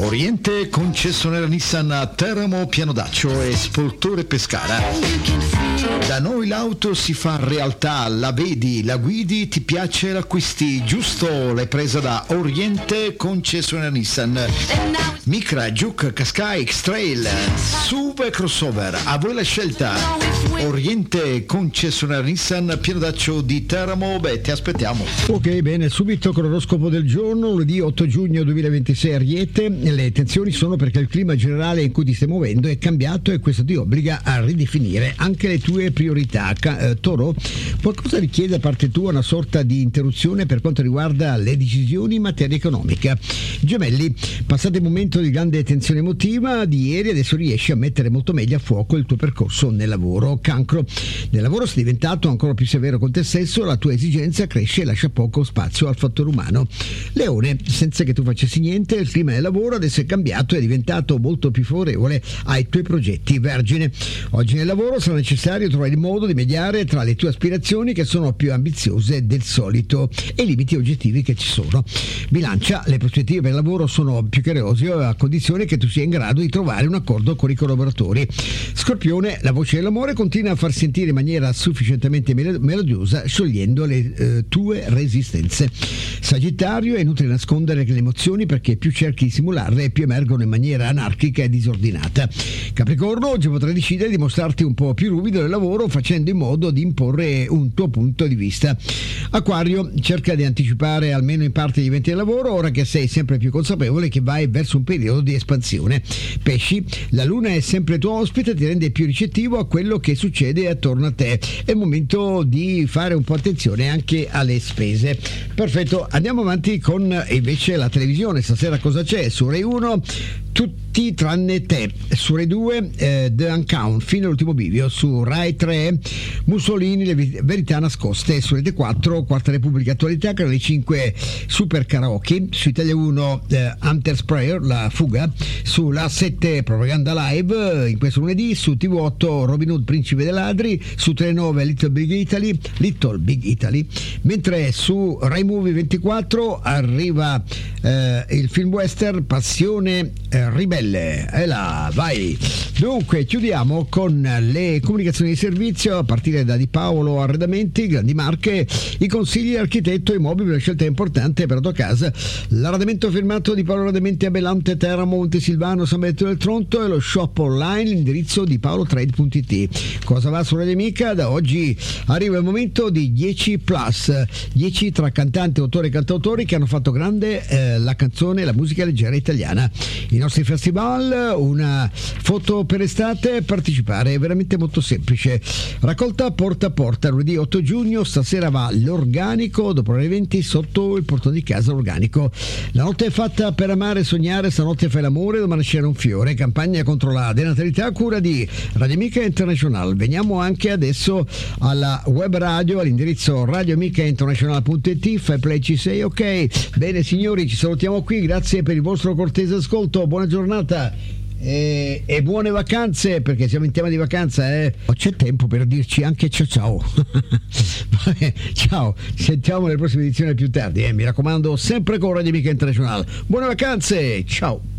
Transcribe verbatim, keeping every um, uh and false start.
Oriente concessionaria Nissan a Teramo, Pianodaccio e Spoltore Pescara. Da noi l'auto si fa realtà, la vedi, la guidi, ti piace, l'acquisti, giusto? L'hai presa da Oriente concessionaria Nissan. Micra, Juke, Qashqai, X-Trail, S U V e crossover, a voi la scelta. Oriente concessionaria Nissan, Pianodaccio di Teramo, beh, ti aspettiamo. Ok, bene, subito con l'oroscopo del giorno, lunedì otto giugno duemilaventisei, Ariete. Le tensioni sono perché il clima generale in cui ti stai muovendo è cambiato e questo ti obbliga a ridefinire anche le tue priorità. Eh, Toro, qualcosa richiede da parte tua una sorta di interruzione per quanto riguarda le decisioni in materia economica. Gemelli, passate il momento di grande tensione emotiva di ieri, adesso riesci a mettere molto meglio a fuoco il tuo percorso nel lavoro. Cancro, nel lavoro sei diventato ancora più severo con te stesso, la tua esigenza cresce e lascia poco spazio al fattore umano. Leone, senza che tu facessi niente, il clima del lavoro adesso è cambiato e è diventato molto più favorevole ai tuoi progetti. Vergine, oggi nel lavoro sarà necessario trovare il modo di mediare tra le tue aspirazioni che sono più ambiziose del solito e i limiti oggettivi che ci sono. Bilancia, le prospettive per il lavoro sono più che roseo a condizione che tu sia in grado di trovare un accordo con i collaboratori. Scorpione, la voce dell'amore continua a far sentire in maniera sufficientemente melodiosa, sciogliendo le eh, tue resistenze. Sagittario, è inutile nascondere le emozioni perché più cerchi di simularle più emergono in maniera anarchica e disordinata. Capricorno, oggi potrai decidere di mostrarti un po' più ruvido nel lavoro facendo in modo di imporre un tuo punto di vista. Acquario, cerca di anticipare almeno in parte gli eventi del lavoro ora che sei sempre più consapevole che vai verso un periodo di espansione. Pesci, la luna è sempre tuo ospite, ti rende più ricettivo a quello che succede attorno a te. È il momento di fare un po' attenzione anche alle spese. Perfetto, andiamo avanti con invece la televisione. Stasera cosa c'è? Su Rai uno tutti tranne te, su Rai due eh, The Uncount fino all'ultimo bivio, su Rai tre Mussolini, le verità nascoste, su Rete quattro Quarta Repubblica Attualità, Canale cinque Super Karaoke, su Italia uno eh, Hunter's Prayer, La fuga, sulla sette Propaganda Live in questo lunedì, su T V otto Robin Hood Principe dei ladri, su Telenove Little Big Italy Little Big Italy, mentre su Rai Movie ventiquattro arriva eh, il film western Passione eh, Ribelle. E là, vai. Dunque, chiudiamo con le comunicazioni di servizio a partire da Di Paolo Arredamenti, grandi marche, i consigli di architetto e mobili, una scelta importante per la tua casa. L'arredamento firmato di Paolo Arredamenti a Belante, Teramo, Montesilvano, San Benedetto del Tronto e lo shop online, l'indirizzo di paolotrade punto it. Cosa va su Radio Amica? Da oggi arriva il momento di dieci plus, dieci tra cantanti, autori e cantautori che hanno fatto grande eh, la canzone, la musica leggera italiana. I nostri festival, una foto per estate, partecipare è veramente molto semplice. Raccolta porta a porta, lunedì otto giugno, stasera va l'organico, dopo le venti sotto il portone di casa organico. La notte è fatta per amare e sognare, stanotte fai l'amore, domani c'era un fiore, campagna contro la denatalità a cura di Radio Amica International. Veniamo anche adesso alla web radio, all'indirizzo radio amica international punto it, fai play, ci sei, ok. Bene signori, ci salutiamo qui, grazie per il vostro cortese ascolto, buona giornata e, e buone vacanze, perché siamo in tema di vacanza, eh. C'è tempo per dirci anche ciao ciao. Vabbè, ciao, ci sentiamo nelle prossime edizioni più tardi, eh. Mi raccomando, sempre con Radio Amica International. Buone vacanze, ciao.